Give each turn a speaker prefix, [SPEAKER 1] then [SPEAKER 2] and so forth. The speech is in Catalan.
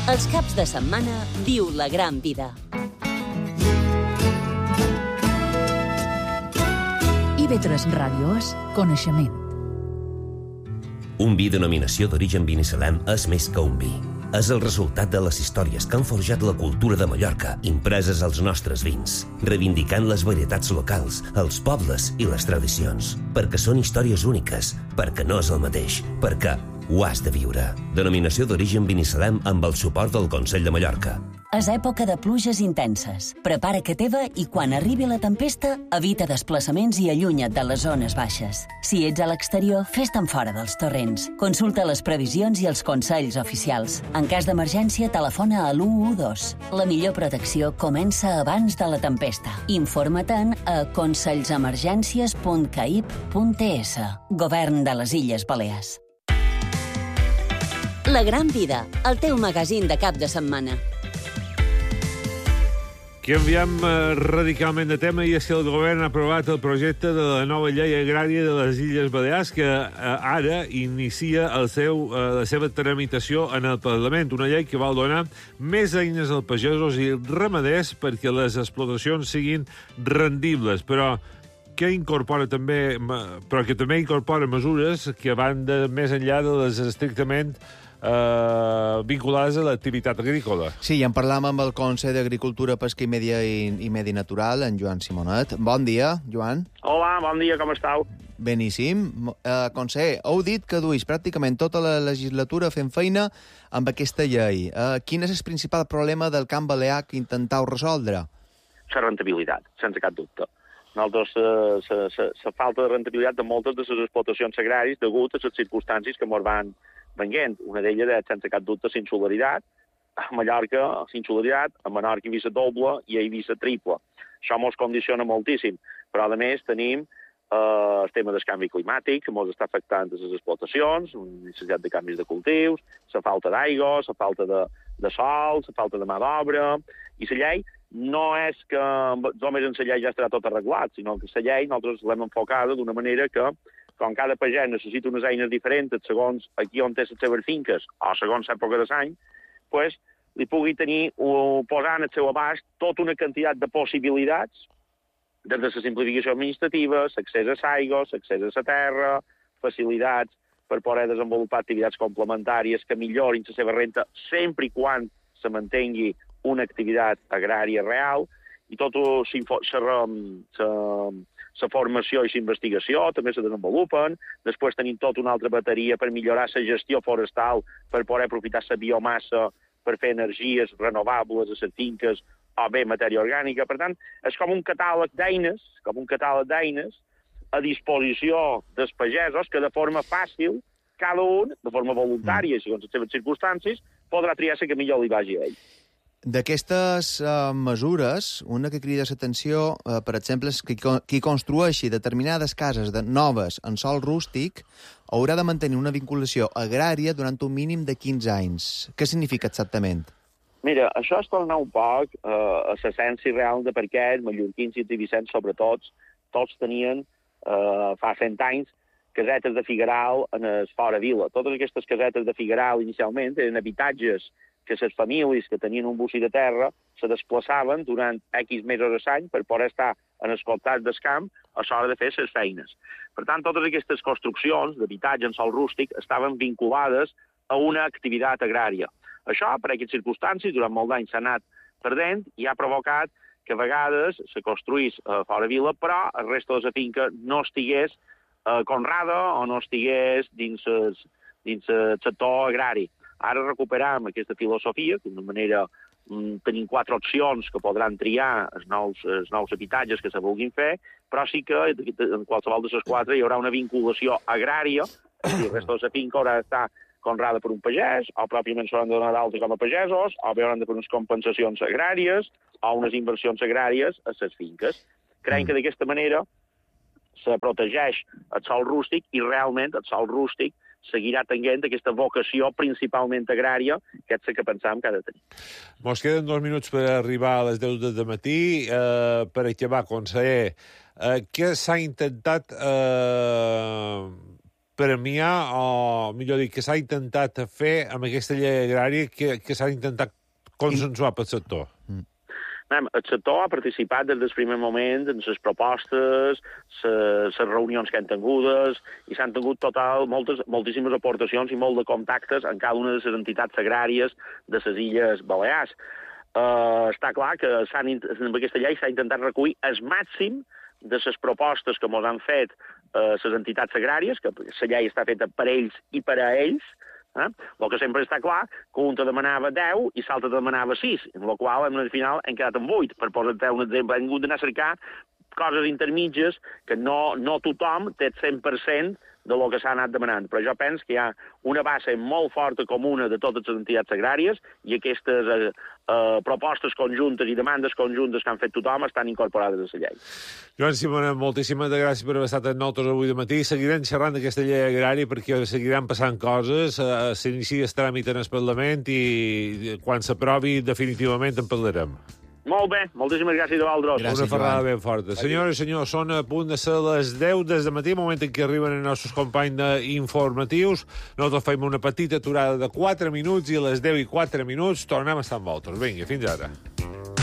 [SPEAKER 1] Els caps de setmana viu la gran vida.
[SPEAKER 2] IB3 Ràdio és coneixement.
[SPEAKER 3] Un vi denominació d'origen Binissalem és més que un vi. És el resultat de les històries que han forjat la cultura de Mallorca, impreses als nostres vins, reivindicant les varietats locals, els pobles i les tradicions. Perquè són històries úniques, perquè no és el mateix, perquè ho has de viure. Denominació d'origen Binissalem amb el suport del Consell de Mallorca.
[SPEAKER 1] És època de pluges intenses. Prepara que teva i quan arribi la tempesta, evita desplaçaments i allunya't de les zones baixes. Si ets a l'exterior, fes-te'n fora dels torrents. Consulta les previsions i els consells oficials. En cas d'emergència, telefona a l'112. La millor protecció comença abans de la tempesta. Informa-te'n a consells-emergències.caip.es. Govern de les Illes Balears. La gran vida, el teu magazín de cap de setmana.
[SPEAKER 4] Canviem radicalment de tema, i és que el govern ha aprovat el projecte de la nova llei agrària de les Illes Balears, que ara inicia la seva tramitació en el Parlament. Una llei que vol donar més eines als pagesos i ramaders perquè les explotacions siguin rendibles, però que incorpora també, però que també incorpora mesures que van més enllà de les estrictament vinculades a l'activitat agrícola.
[SPEAKER 5] Sí, ja en parlam amb el Consell d'Agricultura, Pesca i Medi Natural, en Joan Simonet. Bon dia, Joan.
[SPEAKER 6] Hola, bon dia, com estàu?
[SPEAKER 5] Beníssim. Conseller, heu dit que duis pràcticament tota la legislatura fent feina amb aquesta llei. Quin és el principal problema del camp balear que intentau resoldre?
[SPEAKER 6] La rentabilitat, sense cap dubte. Nosaltres, la falta de rentabilitat de moltes de les explotacions agràries degut a les circumstàncies que ens van venguent. Una d'elles és, sense cap dubte, la insularitat. A Mallorca, la insularitat, a Menorca hi havia doble i a Eivissa triple. Això ens condiciona moltíssim. Però, a més, tenim el tema del canvi climàtic, que ens està afectant a les explotacions, la necessitat de canvis de cultius, la falta d'aigua, la falta de sol, la falta de mà d'obra. I la llei no és que només en la llei ja estarà tot arreglat, sinó que la llei nosaltres l'hem enfocada d'una manera que, com cada pagès necessita unes eines diferents segons aquí on té les seves finques o segons l'època de l'any, pues, li pugui tenir, posant al seu abast tota una quantitat de possibilitats, des de la simplificació administrativa, l'accés a l'aigua, l'accés a la terra, facilitats per poder desenvolupar activitats complementàries que millorin la seva renta sempre i quan se mantengui una activitat agrària real, i tota la formació i la investigació també se desenvolupen. Després tenim tota una altra bateria per millorar la gestió forestal, per poder aprofitar la biomassa per fer energies renovables a les finques o bé matèria orgànica. Per tant, és com un catàleg d'eines, a disposició dels pagesos que de forma fàcil, cada un, de forma voluntària i segons les seves circumstàncies, podrà triar la que millor li vagi a ell.
[SPEAKER 5] D'aquestes mesures, una que crida l'atenció, per exemple, és que qui construeixi determinades cases noves en sòl rústic haurà de mantenir una vinculació agrària durant un mínim de 15 anys. Què significa exactament?
[SPEAKER 6] Mira, això és tornar un poc a l'essència real de per què els mallorquins i els eivissens, sobretot, tots tenien fa 100 anys casetes de figueral en el fora vila. Totes aquestes casetes de figueral inicialment eren habitatges que les famílies que tenien un bocí de terra se desplaçaven durant X mesos a l'any per poder estar en els costats del camp a l'hora de fer les feines. Per tant, totes aquestes construccions d'habitatge en sòl rústic estaven vinculades a una activitat agrària. Això, per aquestes circumstàncies, durant molt d'anys s'ha anat perdent i ha provocat que a vegades se construís fora vila, però el resto de la finca no estigués conrada o no estigués dins el sector agrari. Ara recuperam aquesta filosofia, d'una manera tenim 4 opcions que podran triar els nous habitatges que se vulguin fer, però sí que en qualsevol de les 4 hi haurà una vinculació agrària, i el rest de la finca haurà d'estar conrada per un pagès, o pròpiament s'hauran de donar d'alta com a pagesos, o bé hauran de fer unes compensacions agràries o unes inversions agràries a les finques. Creiem que d'aquesta manera se protegeix el sòl rústic i realment el sòl rústic seguirà tenint aquesta vocació principalment agrària, que és la que pensàvem que ha de tenir.
[SPEAKER 4] Mos queden 2 minuts per arribar a les 10 del matí. Per acabar, conseller, què s'ha intentat premiar, o millor dir, que s'ha intentat fer amb aquesta llei agrària que s'ha intentat consensuar pel sector?
[SPEAKER 6] El sector ha participat des del primer moment en les propostes, les reunions que han tingudes, i s'han tingut moltíssimes aportacions i molt de contactes en cada una de les entitats agràries de les Illes Balears. Està clar que amb aquesta llei s'ha intentat recollir el màxim de les propostes que ens han fet les entitats agràries, que la llei està feta per ells i per a ells. El que sempre està clar, que un te demanava 10 i l'altre te demanava 6, en la qual al final hem quedat amb 8. Per posar-te un exemple, hem hagut d'anar a cercar coses intermitges que no tothom té el 100% de lo que s'ha anat demanant. Però jo penso que hi ha una base molt forta comuna de totes les entitats agràries i aquestes propostes conjuntes i demandes conjuntes que han fet tothom estan incorporades a la llei.
[SPEAKER 4] Joan Simonet, moltíssimes gràcies per haver estat amb nosaltres avui de matí. Seguirem xerrant d'aquesta llei agrària perquè seguiran passant coses. S'inicia el tràmit en el Parlament i quan s'aprovi definitivament en parlarem.
[SPEAKER 6] Molt bé, moltíssimes gràcies a vosaltres.
[SPEAKER 4] Una ferrada ben forta. Senyores i senyors, són a punt de ser les 10 des de matí, moment en què arriben els nostres companys informatius. Nosaltres fem una petita aturada de 4 minuts i a les 10 i 4 minuts tornem a estar amb vosaltres. Vinga, fins ara.